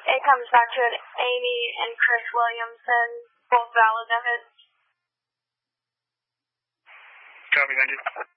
It comes back to an Amy and Chris Williamson, both valid efforts. Copy, 90.